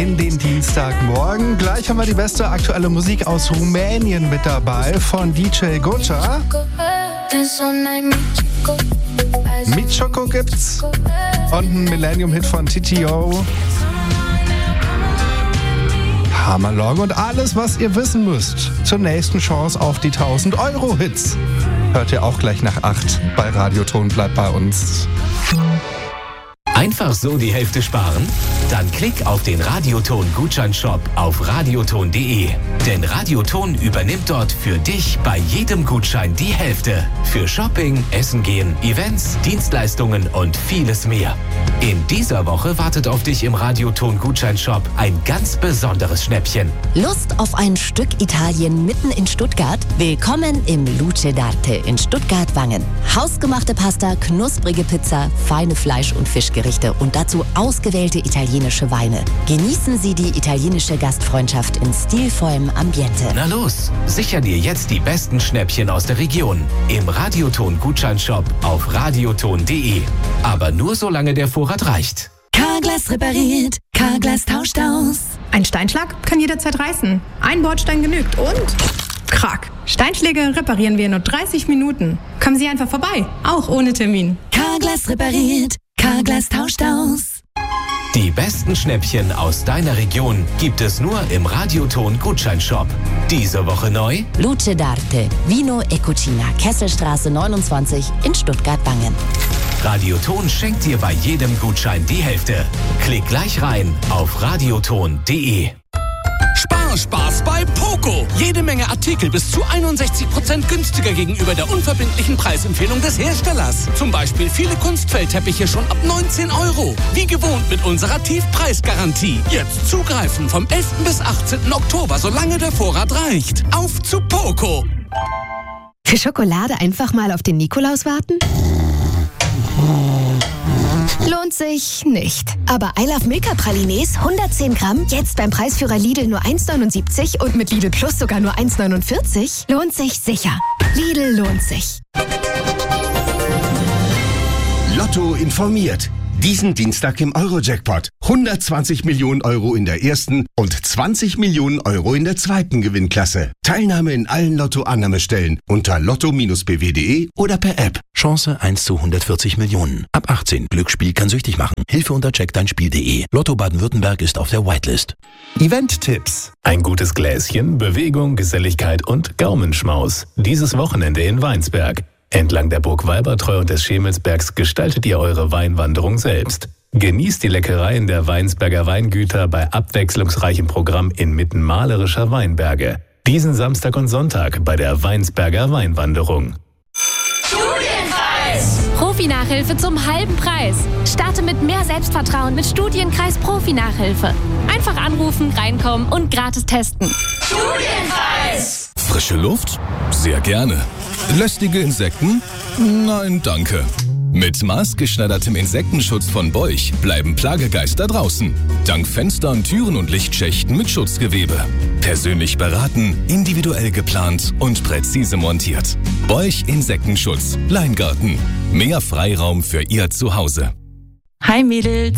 In den Dienstagmorgen. Gleich haben wir die beste aktuelle Musik aus Rumänien mit dabei von DJ Gocha. Mit Choco gibt's und ein Millennium-Hit von TTO. Hammerlog und alles, was ihr wissen müsst zur nächsten Chance auf die 1000-Euro-Hits. Hört ihr auch gleich nach 8 bei Radioton. Bleibt bei uns. Einfach so die Hälfte sparen? Dann klick auf den Radioton-Gutscheinshop auf radioton.de. Denn Radioton übernimmt dort für dich bei jedem Gutschein die Hälfte. Für Shopping, Essen gehen, Events, Dienstleistungen und vieles mehr. In dieser Woche wartet auf dich im Radioton-Gutscheinshop ein ganz besonderes Schnäppchen. Lust auf ein Stück Italien mitten in Stuttgart? Willkommen im Luce d'Arte in Stuttgart-Wangen. Hausgemachte Pasta, knusprige Pizza, feine Fleisch- und Fischgerichte und dazu ausgewählte italienische Weine. Genießen Sie die italienische Gastfreundschaft in stilvollem Ambiente. Na los, sicher dir jetzt die besten Schnäppchen aus der Region im Radioton-Gutscheinshop auf radioton.de. Aber nur solange der Vorrat reicht. Carglass repariert, Carglass tauscht aus. Ein Steinschlag kann jederzeit reißen. Ein Bordstein genügt und... Krack. Steinschläge reparieren wir in nur 30 Minuten. Kommen Sie einfach vorbei, auch ohne Termin. Carglass repariert, Carglass tauscht aus. Die besten Schnäppchen aus deiner Region gibt es nur im Radioton-Gutscheinshop. Diese Woche neu: Luce d'Arte, Vino e Cucina, Kesselstraße 29 in Stuttgart-Wangen. Radioton schenkt dir bei jedem Gutschein die Hälfte. Klick gleich rein auf radioton.de. Spaß bei Poco. Jede Menge Artikel bis zu 61% günstiger gegenüber der unverbindlichen Preisempfehlung des Herstellers. Zum Beispiel viele Kunstfellteppiche schon ab 19 €. Wie gewohnt mit unserer Tiefpreisgarantie. Jetzt zugreifen vom 11. bis 18. Oktober, solange der Vorrat reicht. Auf zu Poco. Für Schokolade einfach mal auf den Nikolaus warten? Lohnt sich nicht. Aber I Love Milka Pralines 110 Gramm, jetzt beim Preisführer Lidl nur 1,79 und mit Lidl Plus sogar nur 1,49, lohnt sich sicher. Lidl lohnt sich. Lotto informiert. Diesen Dienstag im Euro-Jackpot. 120 Millionen € in der ersten und 20 Millionen € in der zweiten Gewinnklasse. Teilnahme in allen Lotto-Annahmestellen unter lotto-bw.de oder per App. Chance 1 zu 140 Millionen. Ab 18. Glücksspiel kann süchtig machen. Hilfe unter checkdeinspiel.de. Lotto Baden-Württemberg ist auf der Whitelist. Event-Tipps. Ein gutes Gläschen, Bewegung, Geselligkeit und Gaumenschmaus. Dieses Wochenende in Weinsberg. Entlang der Burg Walbertreu und des Schemelsbergs gestaltet ihr eure Weinwanderung selbst. Genießt die Leckereien der Weinsberger Weingüter bei abwechslungsreichem Programm inmitten malerischer Weinberge. Diesen Samstag und Sonntag bei der Weinsberger Weinwanderung. Studienkreis! Profi-Nachhilfe zum halben Preis. Starte mit mehr Selbstvertrauen mit Studienkreis Profi-Nachhilfe. Einfach anrufen, reinkommen und gratis testen. Studienkreis! Frische Luft? Sehr gerne. Lästige Insekten? Nein, danke. Mit maßgeschneidertem Insektenschutz von Beuch bleiben Plagegeister draußen. Dank Fenstern, Türen und Lichtschächten mit Schutzgewebe. Persönlich beraten, individuell geplant und präzise montiert. Beuch Insektenschutz. Leingarten. Mehr Freiraum für Ihr Zuhause. Hi Mädels.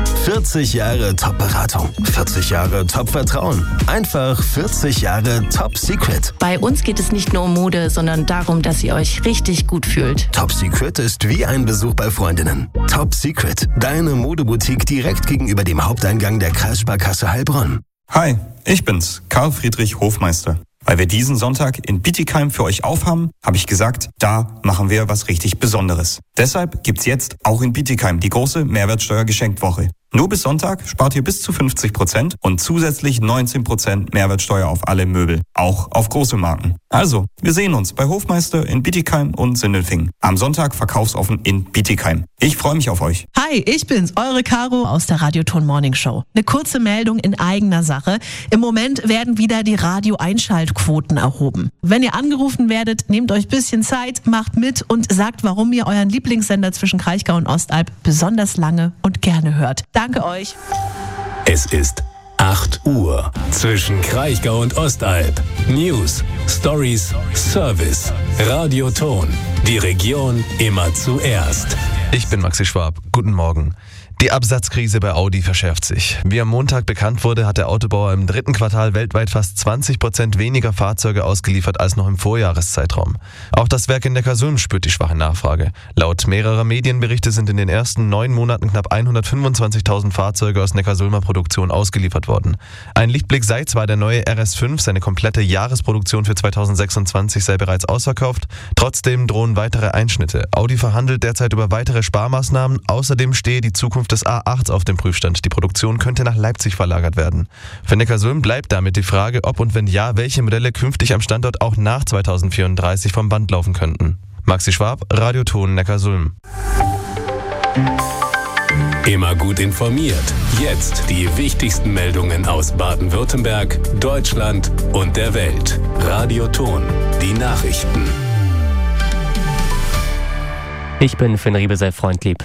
40 Jahre Top-Beratung, 40 Jahre Top-Vertrauen, einfach 40 Jahre Top-Secret. Bei uns geht es nicht nur um Mode, sondern darum, dass ihr euch richtig gut fühlt. Top-Secret ist wie ein Besuch bei Freundinnen. Top-Secret, deine Modeboutique direkt gegenüber dem Haupteingang der Kreissparkasse Heilbronn. Hi, ich bin's, Karl Friedrich Hofmeister. Weil wir diesen Sonntag in Bietigheim für euch aufhaben, habe ich gesagt, da machen wir was richtig Besonderes. Deshalb gibt's jetzt auch in Bietigheim die große Mehrwertsteuer-Geschenkwoche. Nur bis Sonntag spart ihr bis zu 50% und zusätzlich 19% Mehrwertsteuer auf alle Möbel, auch auf große Marken. Also, wir sehen uns bei Hofmeister in Bietigheim und Sindelfingen. Am Sonntag verkaufsoffen in Bietigheim. Ich freue mich auf euch. Hi, ich bin's, eure Caro aus der Radioton Morning Show. Eine kurze Meldung in eigener Sache. Im Moment werden wieder die Radio-Einschaltquoten erhoben. Wenn ihr angerufen werdet, nehmt euch ein bisschen Zeit, macht mit und sagt, warum ihr euren Lieblingssender zwischen Kraichgau und Ostalb besonders lange und gerne hört. Danke euch. Es ist 8 Uhr zwischen Kraichgau und Ostalb. News, Stories, Service. Radioton. Die Region immer zuerst. Ich bin Maxi Schwab. Guten Morgen. Die Absatzkrise bei Audi verschärft sich. Wie am Montag bekannt wurde, hat der Autobauer im dritten Quartal weltweit fast 20% weniger Fahrzeuge ausgeliefert als noch im Vorjahreszeitraum. Auch das Werk in Neckarsulm spürt die schwache Nachfrage. Laut mehrerer Medienberichte sind in den ersten 9 Monaten knapp 125.000 Fahrzeuge aus Neckarsulmer Produktion ausgeliefert worden. Ein Lichtblick sei zwar, der neue RS5, seine komplette Jahresproduktion für 2026 sei bereits ausverkauft, trotzdem drohen weitere Einschnitte. Audi verhandelt derzeit über weitere Sparmaßnahmen, außerdem stehe die Zukunft des A8 auf dem Prüfstand. Die Produktion könnte nach Leipzig verlagert werden. Für Neckarsulm bleibt damit die Frage, ob und wenn ja, welche Modelle künftig am Standort auch nach 2034 vom Band laufen könnten. Maxi Schwab, Radioton Neckarsulm. Immer gut informiert. Jetzt die wichtigsten Meldungen aus Baden-Württemberg, Deutschland und der Welt. Radioton, die Nachrichten. Ich bin Finn Riebesell-Freundlieb.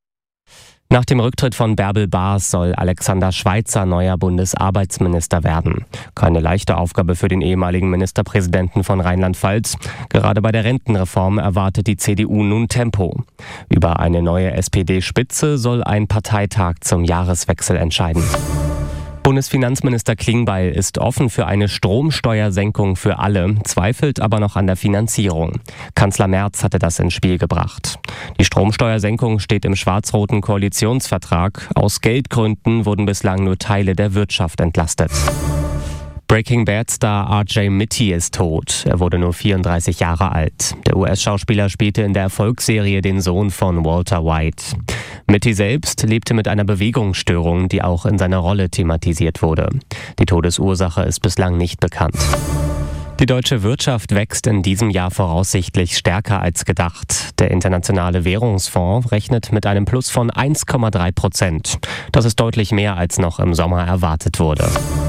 Nach dem Rücktritt von Bärbel Baas soll Alexander Schweitzer neuer Bundesarbeitsminister werden. Keine leichte Aufgabe für den ehemaligen Ministerpräsidenten von Rheinland-Pfalz. Gerade bei der Rentenreform erwartet die CDU nun Tempo. Über eine neue SPD-Spitze soll ein Parteitag zum Jahreswechsel entscheiden. Bundesfinanzminister Klingbeil ist offen für eine Stromsteuersenkung für alle, zweifelt aber noch an der Finanzierung. Kanzler Merz hatte das ins Spiel gebracht. Die Stromsteuersenkung steht im schwarz-roten Koalitionsvertrag. Aus Geldgründen wurden bislang nur Teile der Wirtschaft entlastet. Breaking Bad-Star R.J. Mitty ist tot. Er wurde nur 34 Jahre alt. Der US-Schauspieler spielte in der Erfolgsserie den Sohn von Walter White. Mitty selbst lebte mit einer Bewegungsstörung, die auch in seiner Rolle thematisiert wurde. Die Todesursache ist bislang nicht bekannt. Die deutsche Wirtschaft wächst in diesem Jahr voraussichtlich stärker als gedacht. Der Internationale Währungsfonds rechnet mit einem Plus von 1,3%. Das ist deutlich mehr, als noch im Sommer erwartet wurde.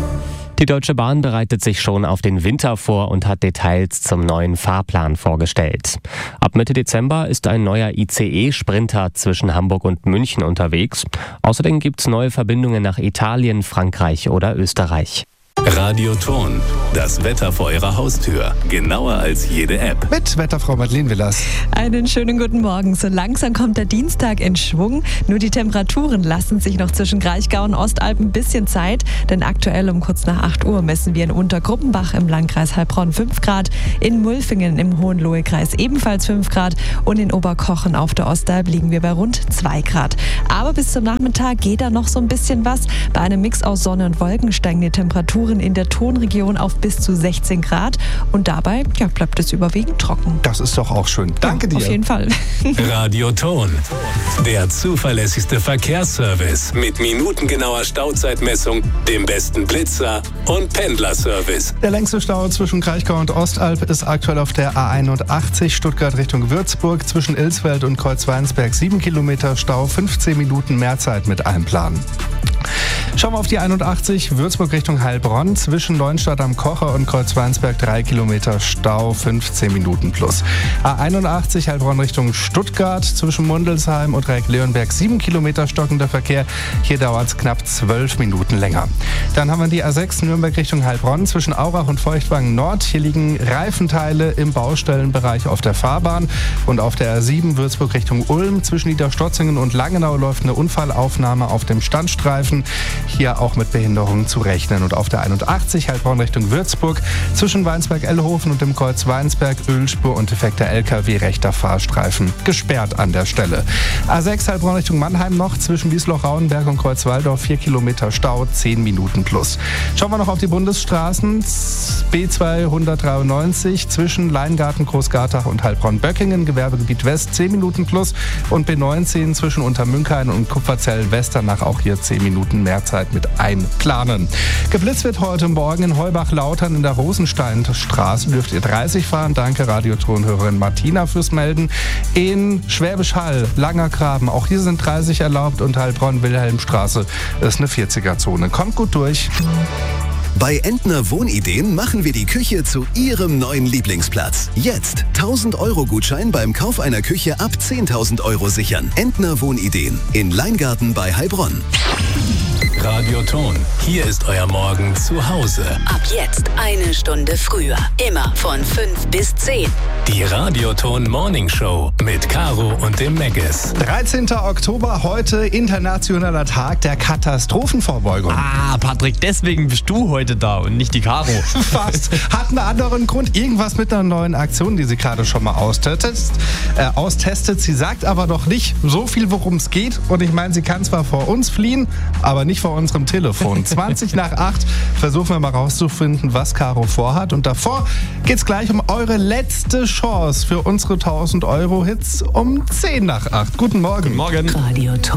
Die Deutsche Bahn bereitet sich schon auf den Winter vor und hat Details zum neuen Fahrplan vorgestellt. Ab Mitte Dezember ist ein neuer ICE-Sprinter zwischen Hamburg und München unterwegs. Außerdem gibt es neue Verbindungen nach Italien, Frankreich oder Österreich. Radioton, das Wetter vor Ihrer Haustür. Genauer als jede App. Mit Wetterfrau Madeleine Willers. Einen schönen guten Morgen. So langsam kommt der Dienstag in Schwung. Nur die Temperaturen lassen sich noch zwischen Kraichgau und Ostalb ein bisschen Zeit. Denn aktuell um kurz nach 8 Uhr messen wir in Untergruppenbach im Landkreis Heilbronn 5 Grad, in Mulfingen im Hohenlohe-Kreis ebenfalls 5 Grad und in Oberkochen auf der Ostalb liegen wir bei rund 2 Grad. Aber bis zum Nachmittag geht da noch so ein bisschen was. Bei einem Mix aus Sonne und Wolken steigen die Temperaturen in der Tonregion auf bis zu 16 Grad und dabei bleibt es überwiegend trocken. Das ist doch auch schön. Danke dir. Auf jeden Fall. Radioton, der zuverlässigste Verkehrsservice mit minutengenauer Stauzeitmessung, dem besten Blitzer und Pendlerservice. Der längste Stau zwischen Kraichgau und Ostalb ist aktuell auf der A81 Stuttgart Richtung Würzburg zwischen Ilsfeld und Kreuzweinsberg 7 Kilometer Stau, 15 Minuten mehr Zeit mit Einplanen. Schauen wir auf die 81 Würzburg Richtung Heilbronn zwischen Neuenstadt am Kocher und Kreuzweinsberg 3 Kilometer Stau, 15 Minuten plus. A81 Heilbronn Richtung Stuttgart zwischen Mundelsheim und Reck-Leonberg 7 Kilometer stockender Verkehr. Hier dauert es knapp 12 Minuten länger. Dann haben wir die A6 Nürnberg Richtung Heilbronn zwischen Aurach und Feuchtwangen Nord. Hier liegen Reifenteile im Baustellenbereich auf der Fahrbahn. Und auf der A7 Würzburg Richtung Ulm zwischen Niederstotzingen und Langenau läuft eine Unfallaufnahme auf dem Standstreifen. Hier auch mit Behinderungen zu rechnen. Und auf der 81 Heilbronn Richtung Würzburg zwischen Weinsberg-Ellhofen und dem Kreuz Weinsberg Ölspur und defekter LKW rechter Fahrstreifen gesperrt an der Stelle. A6 Heilbronn Richtung Mannheim noch zwischen Wiesloch-Rauenberg und Kreuz-Walldorf 4 Kilometer Stau, 10 Minuten plus. Schauen wir noch auf die Bundesstraßen. B293 zwischen Leingarten, Großgartach und Heilbronn-Böckingen, Gewerbegebiet West 10 Minuten plus und B19 zwischen Untermünkheim und Kupferzell-Westernach auch hier 10 Minuten mehr Zeit mit einplanen. Geblitzt wird heute Morgen in Heubach-Lautern in der Rosensteinstraße. Dürft ihr 30 fahren. Danke Radiotonhörerin Martina fürs Melden. In Schwäbisch Hall, Langergraben, auch hier sind 30 erlaubt und Heilbronn-Wilhelmstraße ist eine 40er-Zone. Kommt gut durch. Bei Entner Wohnideen machen wir die Küche zu Ihrem neuen Lieblingsplatz. Jetzt 1.000-Euro-Gutschein beim Kauf einer Küche ab 10.000 Euro sichern. Entner Wohnideen in Leingarten bei Heilbronn. Radioton. Hier ist euer Morgen zu Hause. Ab jetzt 1 Stunde früher. Immer von 5 bis 10. Die Radioton Morning Show mit Caro und dem Meggis. 13. Oktober, heute internationaler Tag der Katastrophenvorbeugung. Ah, Patrick, deswegen bist du heute da und nicht die Caro. Fast. Hat einen anderen Grund. Irgendwas mit einer neuen Aktion, die sie gerade schon mal austestet. Sie sagt aber noch nicht so viel, worum es geht. Und ich meine, sie kann zwar vor uns fliehen, aber nicht vor unserem Telefon. 20 nach 8 versuchen wir mal rauszufinden, was Caro vorhat. Und davor geht's gleich um eure letzte Chance für unsere 1000 Euro Hits um 10 nach 8. Guten Morgen. Guten Morgen. Radioton.